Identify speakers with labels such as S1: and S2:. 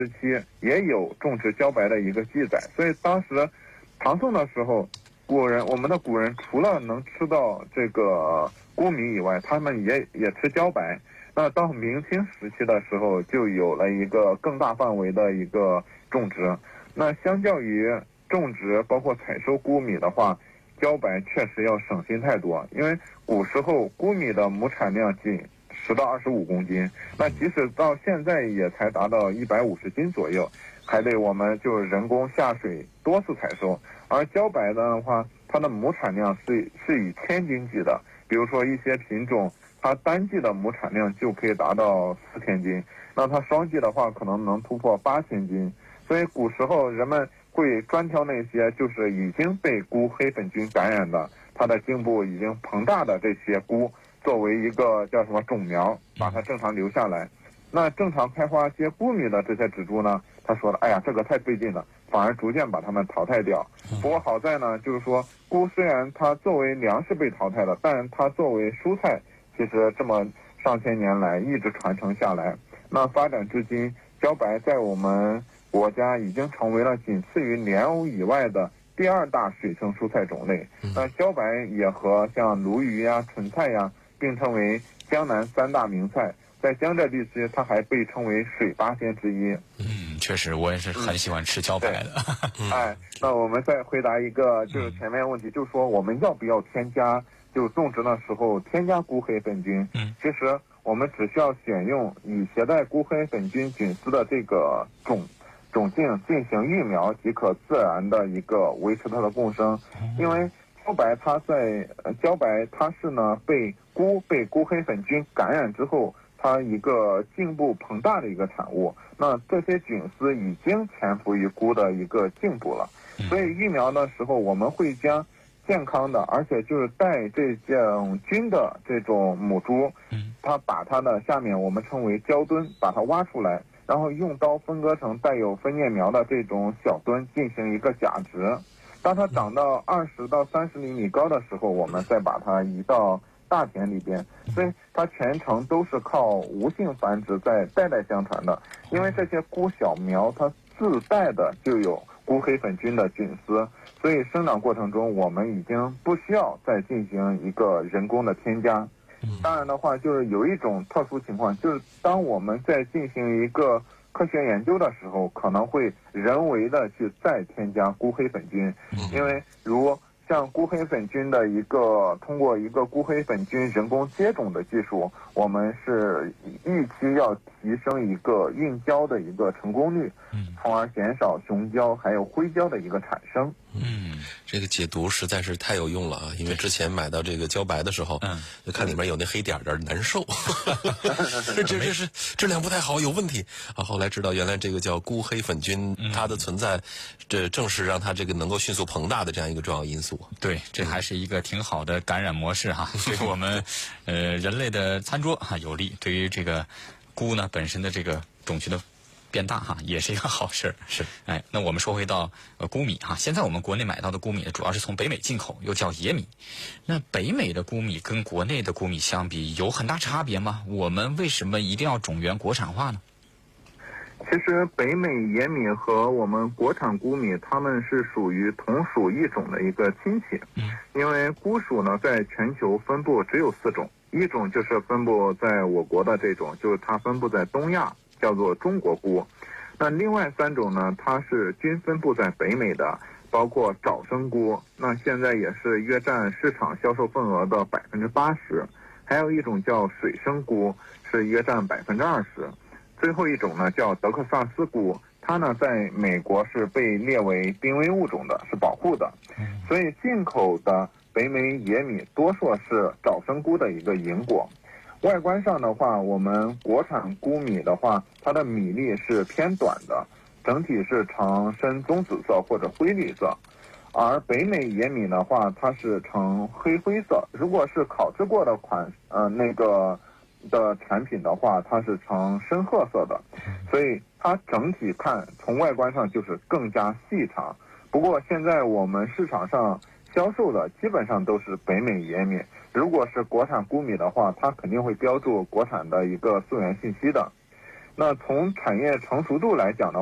S1: 时期也有种植茭白的一个记载，所以当时唐宋的时候，我们的古人除了能吃到这个谷米以外，他们也吃茭白。那到明清时期的时候，就有了一个更大范围的一个种植。那相较于种植包括采收谷米的话，茭白确实要省心太多，因为古时候谷米的亩产量仅10到25公斤，那即使到现在也才达到150斤左右，还得我们就人工下水多次采收。而茭白的话，它的亩产量是以千斤计的，比如说一些品种，它单季的亩产量就可以达到4000斤，那它双季的话可能能突破8000斤。所以古时候人们会专挑那些就是已经被菇黑粉菌感染的，它的茎部已经膨大的这些菇，作为一个叫什么种苗，把它正常留下来。那正常开花结谷米的这些植株呢，他说了，哎呀，这个太费劲了，反而逐渐把它们淘汰掉。不过好在呢，就是说菇虽然它作为粮食被淘汰了，但它作为蔬菜，其实这么上千年来一直传承下来。那发展至今，茭白在我们国家已经成为了仅次于莲藕以外的第2大水生蔬菜种类。那茭白也和像鲈鱼呀、莼菜呀并称为江南3大名菜。在江浙地区，它还被称为水8仙之一。
S2: 确实，我也是很喜欢吃茭白的。
S1: 那我们再回答一个就是前面问题，就是说我们要不要添加，就种植的时候添加菇黑粉菌？其实我们只需要选用以携带菇黑粉菌菌丝的这个种茎进行育苗，即可自然的一个维持它的共生。因为茭白它是呢被菇黑粉菌感染之后，它一个茎部膨大的一个产物。那这些菌丝已经潜伏于菇的一个茎部了，所以育苗的时候我们会将健康的，而且就是带这种菌的这种母猪，它把它的下面我们称为胶墩，把它挖出来，然后用刀分割成带有分叶苗的这种小墩进行一个假植。当它长到20到30厘米高的时候，我们再把它移到大田里边。所以它全程都是靠无性繁殖在代代相传的，因为这些菇小苗它自带的就有菇黑粉菌的菌丝，所以生长过程中我们已经不需要再进行一个人工的添加。当然的话，就是有一种特殊情况，就是当我们在进行一个科学研究的时候，可能会人为的去再添加菇黑粉菌，因为如像菇黑粉菌的通过一个菇黑粉菌人工接种的技术，我们是预期要提升一个孕胶的一个成功率，从而减少雄胶还有灰胶的一个产生。
S3: 这个解读实在是太有用了啊！因为之前买到这个茭白的时候，就看里面有那黑点儿难受，这是质量不太好，有问题啊！后来知道原来这个叫菇黑粉菌，它的存在，这正是让它这个能够迅速膨大的这样一个重要因素。
S2: 对，这还是一个挺好的感染模式哈，对我们人类的餐桌有利，对于这个菇呢本身的这个种群的变大哈，也是一个好事儿。
S3: 是，
S2: 那我们说回到谷米哈，现在我们国内买到的谷米主要是从北美进口，又叫野米。那北美的谷米跟国内的谷米相比，有很大差别吗？我们为什么一定要种源国产化呢？
S1: 其实北美野米和我们国产谷米，它们是属于同属一种的一个亲戚。因为菇属呢，在全球分布只有4种，一种就是分布在我国的这种，就是它分布在东亚，叫做中国菇。那另外3种呢，它是均分布在北美的，包括早生菇，那现在也是约占市场销售份额的80%，还有一种叫水生菇，是约占20%。最后一种呢叫德克萨斯菇，它呢在美国是被列为濒危物种的，是保护的。所以进口的北美野米多数是早生菇的一个银果。外观上的话，我们国产菇米的话，它的米粒是偏短的，整体是呈深棕紫色或者灰绿色。而北美野米的话，它是呈黑灰色。如果是烤制过的的产品的话，它是呈深褐色的，所以它整体看从外观上就是更加细长。不过现在我们市场上销售的基本上都是北美野米，如果是国产菇米的话，它肯定会标注国产的一个溯源信息的。 那从产业成熟度来讲呢？